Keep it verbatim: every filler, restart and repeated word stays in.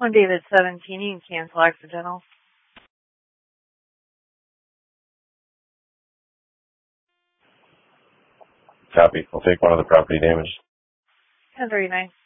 On David seventeen, you can cancel accidental. Copy. I'll take one of the property damage. ten thirty-nine.